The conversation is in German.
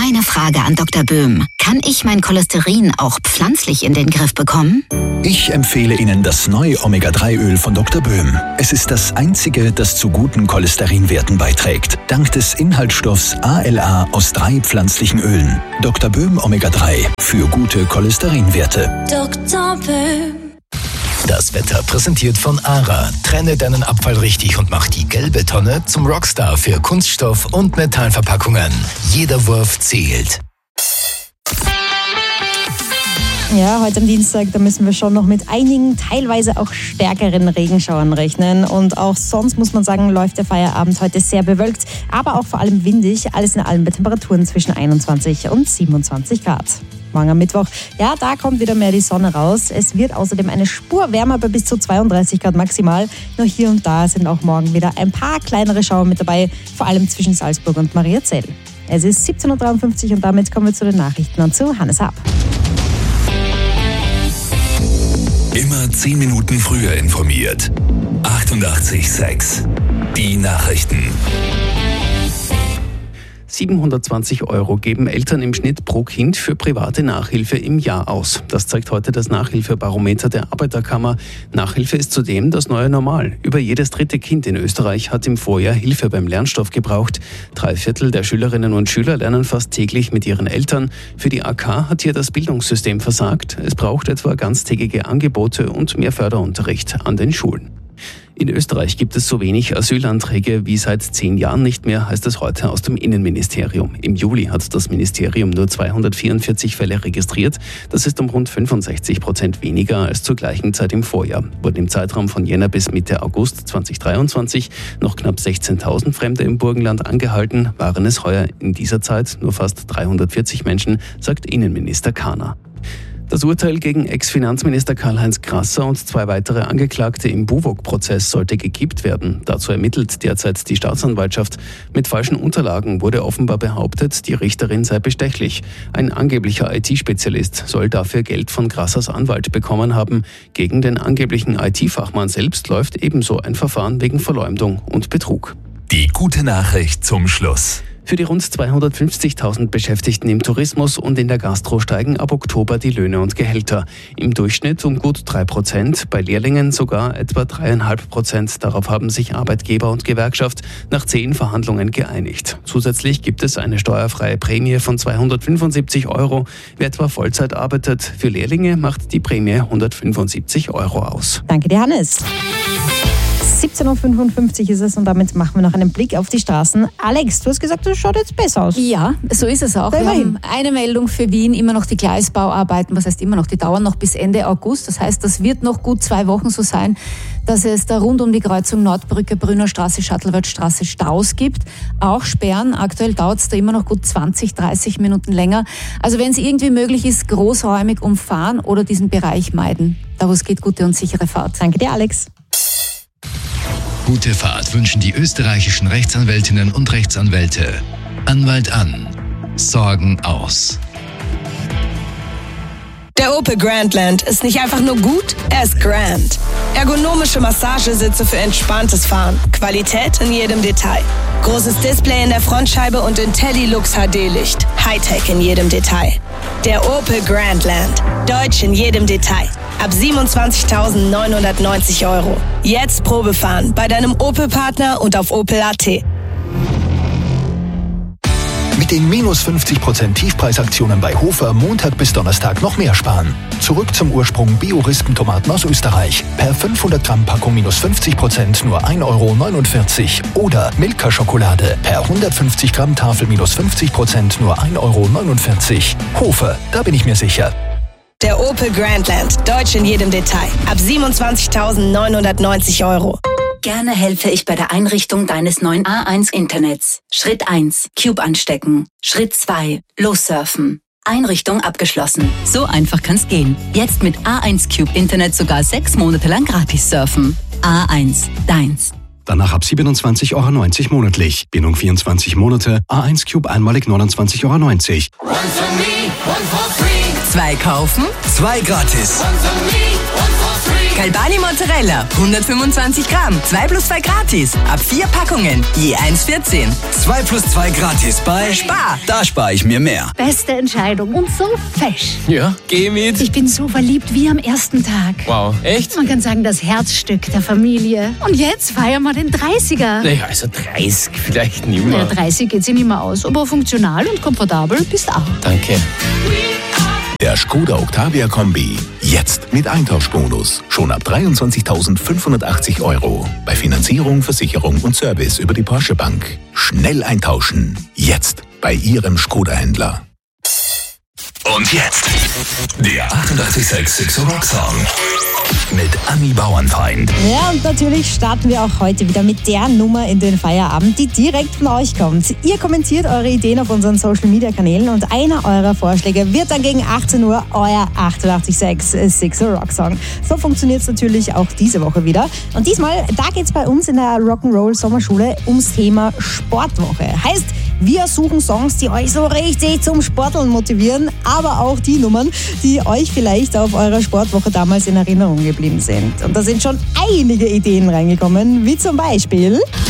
Meine Frage an Dr. Böhm. Kann ich mein Cholesterin auch pflanzlich in den Griff bekommen? Ich empfehle Ihnen das neue Omega-3-Öl von Dr. Böhm. Es ist das einzige, das zu guten Cholesterinwerten beiträgt. Dank des Inhaltsstoffs ALA aus 3 pflanzlichen Ölen. Dr. Böhm Omega-3 für gute Cholesterinwerte. Dr. Böhm. Das Wetter präsentiert von ARA. Trenne deinen Abfall richtig und mach die gelbe Tonne zum Rockstar für Kunststoff- und Metallverpackungen. Jeder Wurf zählt. Ja, heute am Dienstag, da müssen wir schon noch mit einigen, teilweise auch stärkeren Regenschauern rechnen. Und auch sonst muss man sagen, läuft der Feierabend heute sehr bewölkt, aber auch vor allem windig. Alles in allem bei Temperaturen zwischen 21 und 27 Grad. Morgen am Mittwoch, ja, da kommt wieder mehr die Sonne raus. Es wird außerdem eine Spur wärmer bei bis zu 32 Grad maximal. Nur hier und da sind auch morgen wieder ein paar kleinere Schauer mit dabei, vor allem zwischen Salzburg und Mariazell. Es ist 17.53 Uhr und damit kommen wir zu den Nachrichten und zu Hannes Happ. Immer 10 Minuten früher informiert. 88,6. Die Nachrichten. 720 € geben Eltern im Schnitt pro Kind für private Nachhilfe im Jahr aus. Das zeigt heute das Nachhilfebarometer der Arbeiterkammer. Nachhilfe ist zudem das neue Normal. Über jedes 3. Kind in Österreich hat im Vorjahr Hilfe beim Lernstoff gebraucht. 3/4 der Schülerinnen und Schüler lernen fast täglich mit ihren Eltern. Für die AK hat hier das Bildungssystem versagt. Es braucht etwa ganztägige Angebote und mehr Förderunterricht an den Schulen. In Österreich gibt es so wenig Asylanträge wie seit 10 Jahren nicht mehr, heißt es heute aus dem Innenministerium. Im Juli hat das Ministerium nur 244 Fälle registriert. Das ist um rund 65% weniger als zur gleichen Zeit im Vorjahr. Wurden im Zeitraum von Jänner bis Mitte August 2023 noch knapp 16.000 Fremde im Burgenland angehalten, waren es heuer in dieser Zeit nur fast 340 Menschen, sagt Innenminister Kahner. Das Urteil gegen Ex-Finanzminister Karl-Heinz Grasser und 2 weitere Angeklagte im Buwog-Prozess sollte gekippt werden. Dazu ermittelt derzeit die Staatsanwaltschaft. Mit falschen Unterlagen wurde offenbar behauptet, die Richterin sei bestechlich. Ein angeblicher IT-Spezialist soll dafür Geld von Grassers Anwalt bekommen haben. Gegen den angeblichen IT-Fachmann selbst läuft ebenso ein Verfahren wegen Verleumdung und Betrug. Die gute Nachricht zum Schluss. Für die rund 250.000 Beschäftigten im Tourismus und in der Gastro steigen ab Oktober die Löhne und Gehälter. Im Durchschnitt um gut 3%, bei Lehrlingen sogar etwa 3,5%. Darauf haben sich Arbeitgeber und Gewerkschaft nach 10 Verhandlungen geeinigt. Zusätzlich gibt es eine steuerfreie Prämie von 275 €. Wer etwa Vollzeit arbeitet, für Lehrlinge macht die Prämie 175 € aus. Danke dir, Hannes. 17.55 Uhr ist es und damit machen wir noch einen Blick auf die Straßen. Alex, du hast gesagt, das schaut jetzt besser aus. Ja, so ist es auch. Wir haben eine Meldung für Wien, immer noch die Gleisbauarbeiten, was heißt immer noch, die dauern noch bis Ende August. Das heißt, das wird noch gut 2 Wochen so sein, dass es da rund um die Kreuzung Nordbrücke, Brünner Straße, Schattelwaldstraße Staus gibt. Auch Sperren, aktuell dauert es da immer noch gut 20, 30 Minuten länger. Also wenn es irgendwie möglich ist, großräumig umfahren oder diesen Bereich meiden. Da wo es geht, gute und sichere Fahrt. Danke dir, Alex. Gute Fahrt wünschen die österreichischen Rechtsanwältinnen und Rechtsanwälte. Anwalt an. Sorgen aus. Der Opel Grandland ist nicht einfach nur gut, er ist grand. Ergonomische Massagesitze für entspanntes Fahren. Qualität in jedem Detail. Großes Display in der Frontscheibe und IntelliLux HD-Licht. Hightech in jedem Detail. Der Opel Grandland. Deutsch in jedem Detail. Ab 27.990 €. Jetzt Probefahren bei deinem Opel-Partner und auf opel.at. Mit den minus 50% Tiefpreisaktionen bei Hofer Montag bis Donnerstag noch mehr sparen. Zurück zum Ursprung Bio-Rispentomaten aus Österreich. Per 500 Gramm Packung minus 50% nur 1,49 € Oder Milka-Schokolade. Per 150 Gramm Tafel minus 50% nur 1,49 €. Hofer, da bin ich mir sicher. Der Opel Grandland. Deutsch in jedem Detail. Ab 27.990 €. Gerne helfe ich bei der Einrichtung deines neuen A1-Internets. Schritt 1, Cube anstecken. Schritt 2, lossurfen. Einrichtung abgeschlossen. So einfach kann's gehen. Jetzt mit A1 Cube Internet sogar 6 Monate lang gratis surfen. A1, deins. Danach ab 27,90 € monatlich. Bindung 24 Monate. A1 Cube einmalig 29,90 €. 2 kaufen, 2 gratis. 1 for me, 1 for free. Galbani Mozzarella, 125 Gramm, 2+2 gratis. Ab 4 Packungen, je 1,14. 2+2 gratis bei Spar. Da spare ich mir mehr. Beste Entscheidung und so fesch. Ja, geh mit. Ich bin so verliebt wie am ersten Tag. Wow, echt? Man kann sagen, das Herzstück der Familie. Und jetzt feiern wir den 30er. Naja, also 30 vielleicht nicht mehr. Ja, 30 geht sich nicht mehr aus, aber funktional und komfortabel bist auch. Danke. Der Skoda Octavia Kombi. Jetzt mit Eintauschbonus. Schon ab 23.580 €. Bei Finanzierung, Versicherung und Service über die Porsche Bank. Schnell eintauschen. Jetzt bei Ihrem Skoda-Händler. Und jetzt der 88,6 Sixo Rock Song mit Anni Bauernfeind. Ja, und natürlich starten wir auch heute wieder mit der Nummer in den Feierabend, die direkt von euch kommt. Ihr kommentiert eure Ideen auf unseren Social-Media-Kanälen und einer eurer Vorschläge wird dann gegen 18 Uhr euer 88,6 Sixo Rock Song. So funktioniert es natürlich auch diese Woche wieder. Und diesmal, da geht es bei uns in der Rock'n'Roll Sommerschule ums Thema Sportwoche. Heißt, wir suchen Songs, die euch so richtig zum Sporteln motivieren, aber auch die Nummern, die euch vielleicht auf eurer Sportwoche damals in Erinnerung geblieben sind. Und da sind schon einige Ideen reingekommen, wie zum Beispiel...